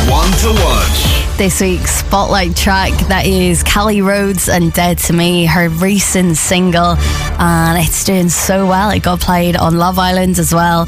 One to watch. This week's Spotlight track, that is Callie Rhodes and Dead to Me, her recent single, and it's doing so well. It got played on Love Island as well.